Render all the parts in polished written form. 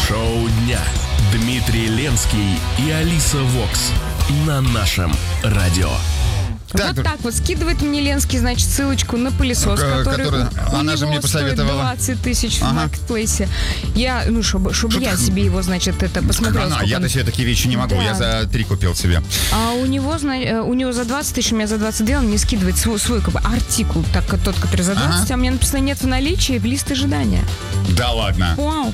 Шоу дня. Дмитрий Ленский и Алиса Вокс на нашем радио. Вот так вот скидывает мне Ленский, значит, ссылочку на пылесос, который она же мне посоветовала. 20 тысяч в маркетплейсе. Я, чтобы я себе его, значит, это посмотрела. Я-то себе такие вещи не могу, я за 3 купил себе. А у него за 20 тысяч, у меня за 22, он мне скидывает свой как бы артикул, тот, который за 20, а у меня написано нет в наличии, в лист ожидания. Да ладно. Вау.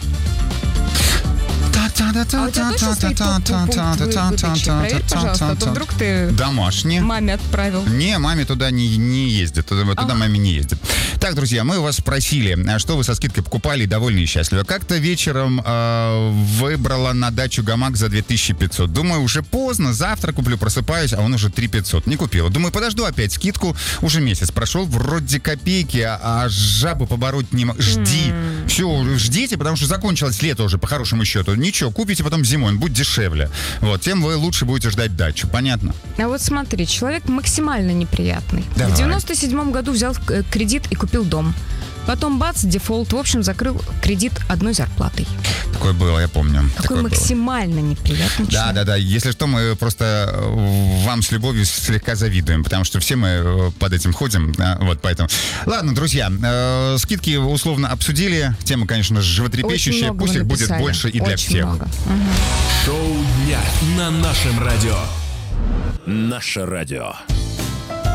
А у тебя точно стоит пункт выдачи? Проверь, пожалуйста, а то вдруг ты домашний маме отправил. Не, маме туда не ездит. Туда маме не ездит. Так, друзья, мы вас спросили, что вы со скидкой покупали и довольны и счастливы. Как-то вечером выбрала на дачу гамак за 2500. Думаю, уже поздно, завтра куплю, просыпаюсь, а он уже 3500. Не купила. Думаю, подожду опять скидку. Уже месяц прошел, вроде копейки, а жабу побороть не могу. Жди. Все, ждите, потому что закончилось лето уже, по хорошему счету. Ничего, купите потом зимой, он будет дешевле. Вот, тем вы лучше будете ждать дачу. Понятно? А вот смотри, человек максимально неприятный. Давай. В 97-м году взял кредит и купил дом. Потом бац, дефолт, в общем, закрыл кредит одной зарплатой. Такое было, я помню. Такой максимально неприятный человек. Да. Если что, мы просто вам с любовью слегка завидуем, потому что все мы под этим ходим. Вот, поэтому. Ладно, друзья, скидки условно обсудили. Тема, конечно, животрепещущая. Пусть их будет больше и для всех. Шоу дня на нашем радио. Наше радио.